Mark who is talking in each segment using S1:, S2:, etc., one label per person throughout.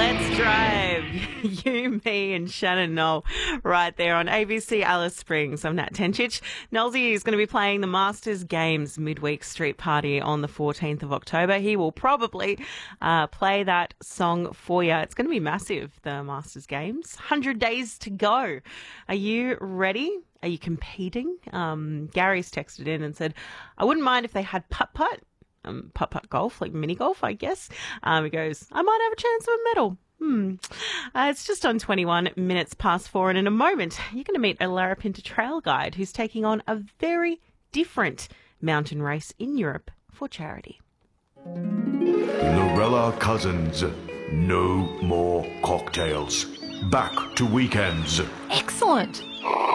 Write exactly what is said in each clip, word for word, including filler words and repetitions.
S1: Let's drive. You, me and Shannon Knoll right there on A B C Alice Springs. I'm Nat Tenchich. Nolsey is going to be playing the Masters Games midweek street party on the fourteenth of October. He will probably uh, play that song for you. It's going to be massive, the Masters Games. one hundred days to go. Are you ready? Are you competing? Um, Gary's texted in and said, I wouldn't mind if they had putt-putt. Um, putt-putt golf, like mini golf, I guess. Um, he goes, I might have a chance of a medal. Hmm. Uh, it's just on twenty-one minutes past four, and in a moment, you're going to meet a Larapinta trail guide who's taking on a very different mountain race in Europe for charity.
S2: Lorella Cousins, no more cocktails. Back to weekends.
S3: Excellent.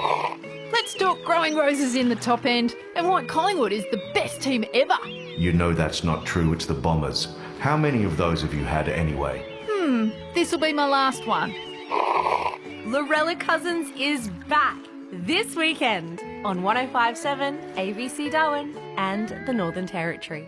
S3: Let's talk growing roses in the top end and why Collingwood is the best team ever.
S2: You know that's not true, it's the Bombers. How many of those have you had anyway?
S3: Hmm, this'll be my last one.
S4: Lorella Cousins is back this weekend on one oh five point seven A B C Darwin and the Northern Territory.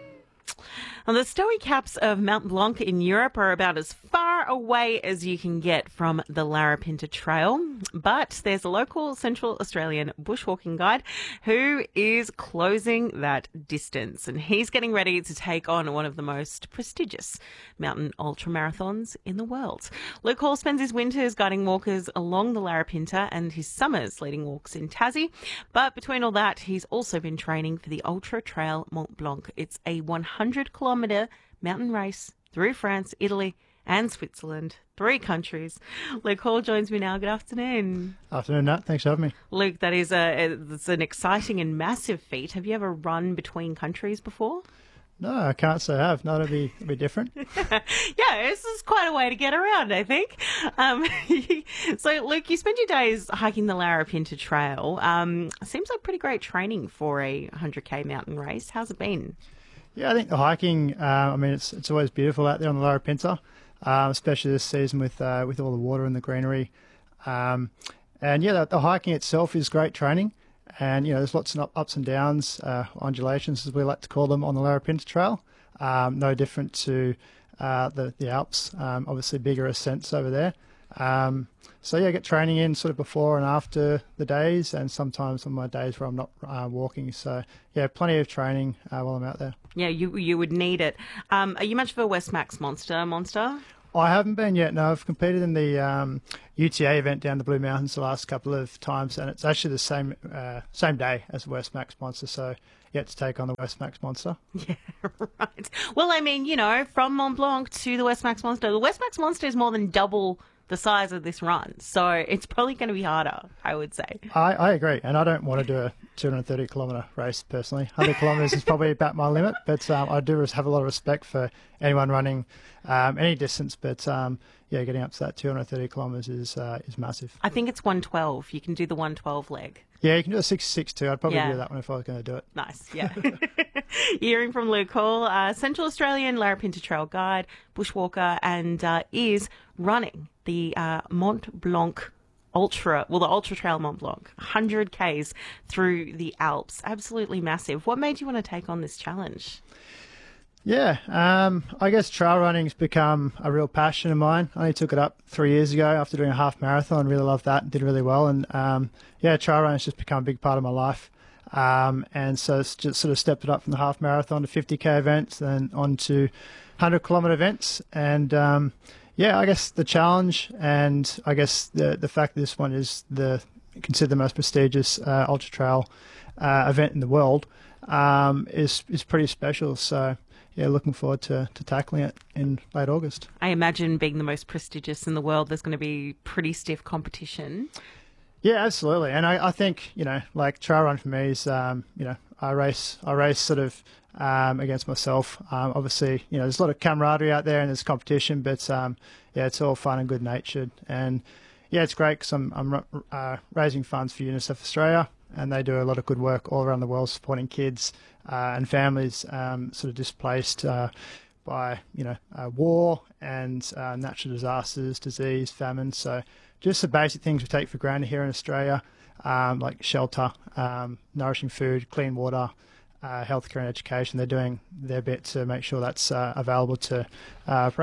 S1: Well, the snowy caps of Mont Blanc in Europe are about as far away as you can get from the Larapinta Trail. But there's a local Central Australian bushwalking guide who is closing that distance. And he's getting ready to take on one of the most prestigious mountain ultramarathons in the world. Luke Hall spends his winters guiding walkers along the Larapinta and his summers leading walks in Tassie. But between all that, he's also been training for the Ultra Trail Mont Blanc. It's a one hundred kilometre mountain race through France, Italy and Switzerland, three countries. Luke Hall joins me now. Good afternoon.
S5: Afternoon, Nat. Thanks for having me.
S1: Luke, that is a it's an exciting and massive feat. Have you ever run between countries before?
S5: No, I can't say I have. No, it'll be, it'll be different.
S1: Yeah, this is quite a way to get around, I think. Um, so, Luke, you spend your days hiking the Larapinta Trail. Um, seems like pretty great training for a one hundred K mountain race. How's it been?
S5: Yeah, I think the hiking, uh, I mean, it's it's always beautiful out there on the Larapinta, um, especially this season with uh, with all the water and the greenery. Um, and yeah, the, the hiking itself is great training. And, you know, there's lots of ups and downs, uh, undulations, as we like to call them, on the Larapinta Trail. Um, no different to uh, the, the Alps, um, obviously bigger ascents over there. Um, so, yeah, I get training in sort of before and after the days, and sometimes on my days where I'm not uh, walking. So, yeah, plenty of training uh, while I'm out there.
S1: Yeah, you you would need it. Um, are you much of a West Max Monster monster?
S5: I haven't been yet. No, I've competed in the um, U T A event down the Blue Mountains the last couple of times, and it's actually the same uh, same day as the West Max Monster, so yet to take on the West Max Monster.
S1: Yeah, right. Well, I mean, you know, from Mont Blanc to the West Max Monster, the West Max Monster is more than double the size of this run, so it's probably going to be harder, I would say.
S5: I, I agree, and I don't want to do a two hundred thirty kilometre race personally. one hundred kilometres is probably about my limit, but um, I do have a lot of respect for anyone running um, any distance, but um, yeah, getting up to that two hundred thirty kilometres is uh, is massive.
S1: I think it's one twelve. You can do the one twelve leg.
S5: Yeah, you can do a sixty-six too. I'd probably
S1: Yeah.
S5: do that one if I was going to do it.
S1: Nice, yeah. Hearing from Luke Hall, uh, Central Australian Larapinta Trail guide, bushwalker, and uh, is running the uh, Mont Blanc Ultra, well, the Ultra Trail Mont Blanc, one hundred Ks through the Alps. Absolutely massive. What made you want to take on this challenge?
S5: Yeah, um, I guess trail running's become a real passion of mine. I only took it up three years ago after doing a half marathon. Really loved that and did really well. And um, yeah, trail running's just become a big part of my life. Um, and so it's just sort of stepped it up from the half marathon to fifty K events, then on to one hundred kilometre events. And um, yeah, I guess the challenge, and I guess the the fact that this one is the considered the most prestigious uh, ultra trail uh, event in the world um, is is pretty special. So yeah, looking forward to, to tackling it in late August.
S1: I imagine being the most prestigious in the world, there's going to be pretty stiff competition.
S5: Yeah, absolutely. And I, I think, you know, like trail run for me is, um, you know, I race, I race sort of um, against myself. Um, obviously, you know, there's a lot of camaraderie out there and there's competition, but um, yeah, it's all fun and good natured. And yeah, it's great because I'm, I'm uh, raising funds for UNICEF Australia, and they do a lot of good work all around the world supporting kids uh, and families um, sort of displaced uh, by, you know, uh, war and uh, natural disasters, disease, famine. So just the basic things we take for granted here in Australia, um, like shelter, um, nourishing food, clean water, uh, healthcare and education. They're doing their bit to make sure that's uh, available to uh, perhaps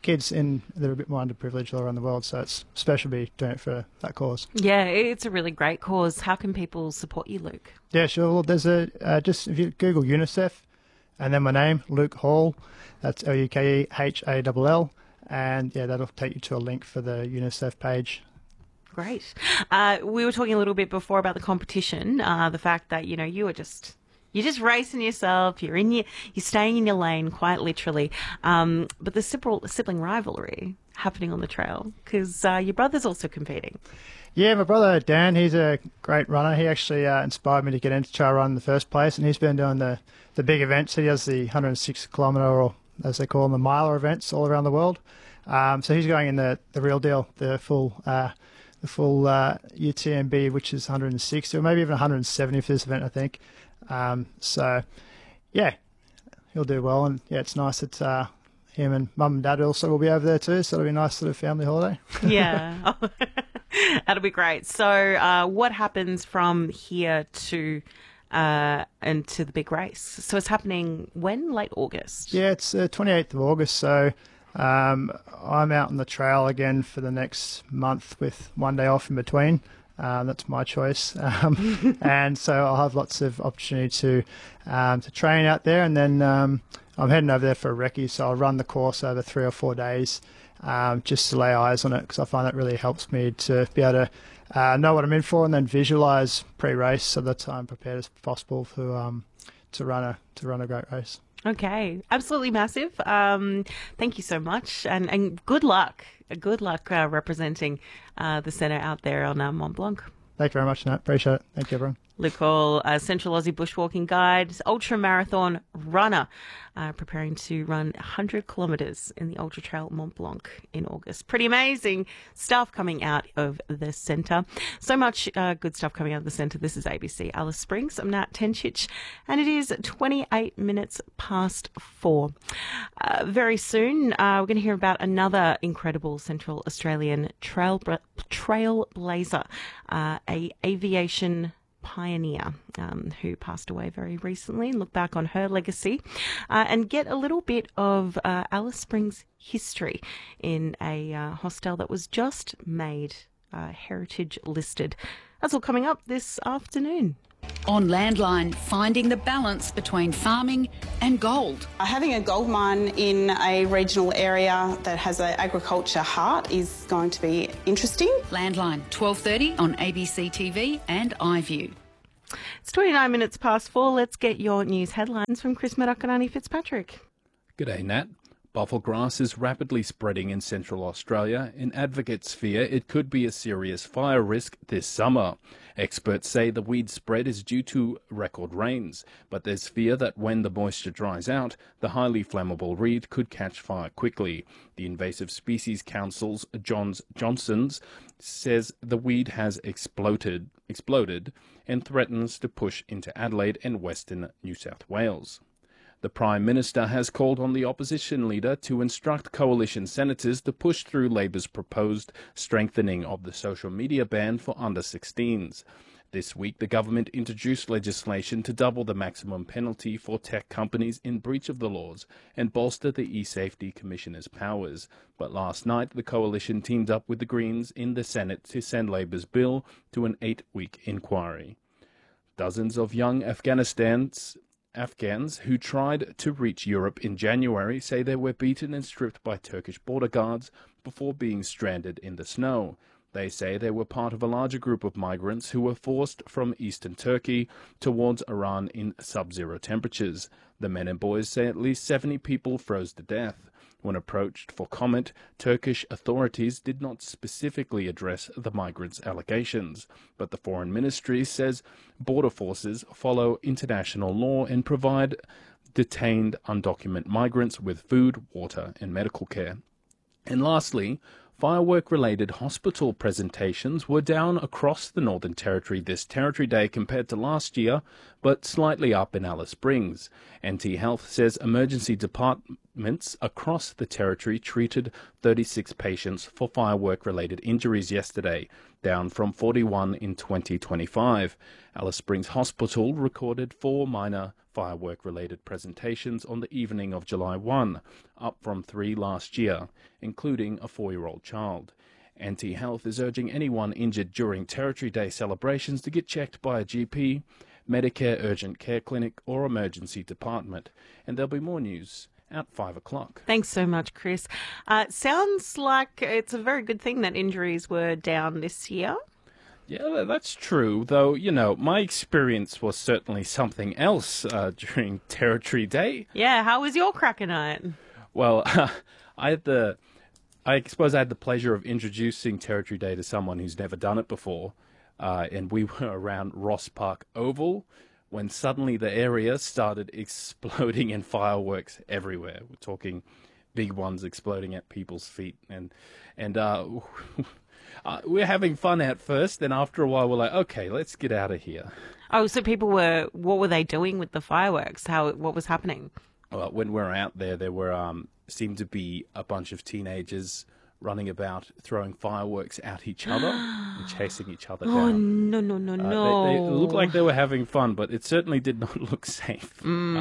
S5: kids in that are a bit more underprivileged all around the world. So it's special to be doing it for that cause.
S1: Yeah, it's a really great cause. How can people support you, Luke?
S5: Yeah, sure. Well, there's a uh, just if you Google UNICEF and then my name, Luke Hall. That's L U K E H A L L, and yeah, that'll take you to a link for the UNICEF page.
S1: Great. Uh, we were talking a little bit before about the competition, uh, the fact that, you know, you were just, you're just racing yourself, you're in your, you're staying in your lane, quite literally. Um, but the sibling, sibling rivalry happening on the trail, because uh, your brother's also competing.
S5: Yeah, my brother Dan, he's a great runner. He actually uh, inspired me to get into trail run in the first place, and he's been doing the, the big events. He does the one hundred six kilometre, or as they call them, the miler events all around the world. Um, so he's going in the, the real deal, the full... Uh, the full uh, U T M B, which is one hundred sixty or maybe even one hundred seventy for this event, I think. Um, so, yeah, he'll do well. And, yeah, it's nice that uh, him and mum and dad also will be over there too, so it'll be a nice sort of family holiday.
S1: Yeah. That'll be great. So uh, what happens from here to uh, and to the big race? So it's happening when? Late August?
S5: Yeah, it's uh, twenty-eighth of August, so... Um, I'm out on the trail again for the next month with one day off in between. Um, that's my choice. Um, and so I'll have lots of opportunity to um, to train out there. And then um, I'm heading over there for a recce, so I'll run the course over three or four days um, just to lay eyes on it, because I find that really helps me to be able to uh, know what I'm in for and then visualise pre-race so that I'm prepared as possible for, um, to run a to run a great race.
S1: Okay, absolutely massive. Um, thank you so much, and, and good luck. Good luck uh, representing uh, the centre out there on uh, Mont Blanc.
S5: Thank you very much, Nat. Appreciate it. Thank you, everyone.
S1: Luke Hall, a Central Aussie bushwalking guide, ultra marathon runner, uh, preparing to run one hundred kilometres in the Ultra Trail Mont Blanc in August. Pretty amazing stuff coming out of the centre. So much uh, good stuff coming out of the centre. This is A B C Alice Springs. I'm Nat Tenchich, and it is twenty-eight minutes past four. Uh, very soon, uh, we're going to hear about another incredible Central Australian trail trailblazer, uh, a aviation pioneer um, who passed away very recently, and look back on her legacy uh, and get a little bit of uh, Alice Springs history in a uh, hostel that was just made uh, heritage listed. That's all coming up this afternoon.
S6: On Landline, finding the balance between farming and gold.
S7: Having a gold mine in a regional area that has an agriculture heart is going to be interesting.
S6: Landline, twelve thirty on A B C T V and iView.
S1: It's twenty-nine minutes past four. Let's get your news headlines from Chris Murdoch and Annie Fitzpatrick.
S8: G'day, Nat. Buffel grass is rapidly spreading in Central Australia. In advocates fear it could be a serious fire risk this summer. Experts say the weed spread is due to record rains, but there's fear that when the moisture dries out, the highly flammable reed could catch fire quickly. The Invasive Species Council's Johns Johnson's says the weed has exploded, exploded and threatens to push into Adelaide and Western New South Wales. The Prime Minister has called on the opposition leader to instruct coalition senators to push through Labor's proposed strengthening of the social media ban for under sixteens. This week, the government introduced legislation to double the maximum penalty for tech companies in breach of the laws and bolster the e-Safety Commissioner's powers. But last night, the coalition teamed up with the Greens in the Senate to send Labor's bill to an eight-week inquiry. Dozens of young Afghanistan's Afghans who tried to reach Europe in January say they were beaten and stripped by Turkish border guards before being stranded in the snow. They say they were part of a larger group of migrants who were forced from eastern Turkey towards Iran in sub-zero temperatures. The men and boys say at least seventy people froze to death. When approached for comment, Turkish authorities did not specifically address the migrants' allegations, but the Foreign Ministry says border forces follow international law and provide detained undocumented migrants with food, water and medical care. And lastly, firework-related hospital presentations were down across the Northern Territory this Territory Day compared to last year, but slightly up in Alice Springs. N T Health says emergency depart- departments across the territory treated thirty-six patients for firework-related injuries yesterday, down from forty-one in twenty twenty-five. Alice Springs Hospital recorded four minor firework-related presentations on the evening of July first, up from three last year, including a four-year-old child. N T Health is urging anyone injured during Territory Day celebrations to get checked by a G P, Medicare urgent care clinic or emergency department. And there'll be more news at five o'clock.
S1: Thanks so much, Chris. Uh, sounds like it's a very good thing that injuries were down this year.
S8: Yeah, that's true, though, you know, my experience was certainly something else uh, during Territory Day.
S1: Yeah, how was your cracker night?
S8: Well, uh, I had the, I suppose I had the pleasure of introducing Territory Day to someone who's never done it before, uh, and we were around Ross Park Oval when suddenly the area started exploding in fireworks everywhere. We're talking big ones exploding at people's feet, and, and, uh... Uh, we're having fun at first, then after a while we're like, okay, let's get out of here.
S1: Oh, so people were, what were they doing with the fireworks? How, what was happening?
S8: Well, when we were out there, there were um, seemed to be a bunch of teenagers running about, throwing fireworks at each other and chasing each other
S1: Oh,
S8: down.
S1: no, no, no,
S8: Uh,
S1: no.
S8: they, they looked like they were having fun, but it certainly did not look safe.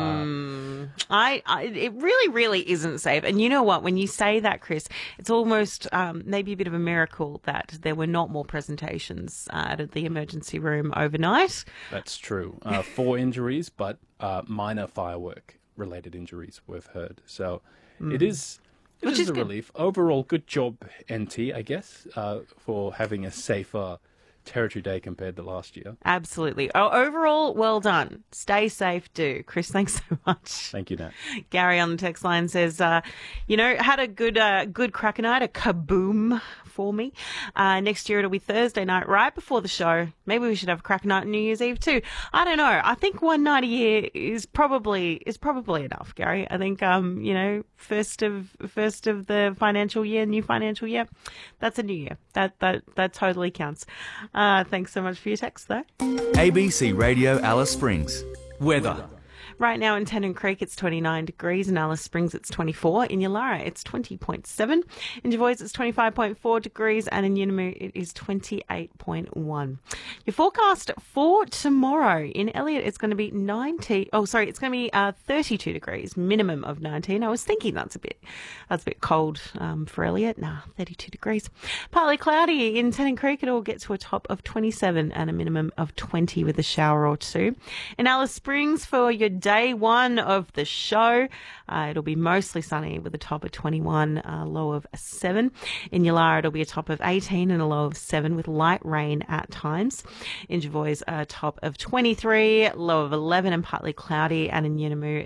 S1: Mm. I, I, it really, really isn't safe. And you know what? When you say that, Chris, it's almost um, maybe a bit of a miracle that there were not more presentations uh, at the emergency room overnight.
S8: That's true. Uh, four injuries, but uh, minor firework-related injuries we've heard. So
S1: Mm.
S8: it is... It
S1: Which
S8: is
S1: is
S8: a
S1: good.
S8: relief. Overall, good job, N T, I guess, uh, for having a safer Territory Day compared to last year.
S1: Absolutely. Oh, overall, well done. Stay safe, do. Chris, thanks so much.
S8: Thank you, Nat.
S1: Gary on the text line says, uh, you know, had a good uh, good cracker night, a kaboom for me. Uh, next year it'll be Thursday night right before the show. Maybe we should have a cracker night on New Year's Eve too. I don't know. I think one night a year is probably is probably enough, Gary. I think um, you know, first of first of the financial year, new financial year, that's a new year. That that that totally counts. Uh, thanks so much for your text though.
S9: A B C Radio Alice Springs. Weather.
S1: Right now in Tennant Creek, it's twenty-nine degrees. In Alice Springs, it's twenty-four. In Yulara, it's twenty point seven. In Jervois, it's twenty-five point four degrees. And in Yunamu, it is twenty-eight point one. Your forecast for tomorrow. In Elliot, it's going to be ninety. Oh, sorry, it's going to be uh, thirty-two degrees, minimum of nineteen. I was thinking that's a bit, that's a bit cold um, for Elliot. Nah, thirty-two degrees. Partly cloudy in Tennant Creek. It'll get to a top of twenty-seven and a minimum of twenty with a shower or two. In Alice Springs, for your day one of the show, uh, it'll be mostly sunny with a top of twenty-one, a low of seven. In Yulara, it'll be a top of eighteen and a low of seven with light rain at times. In Jervois, a top of twenty-three, low of eleven and partly cloudy. And in Yunamu,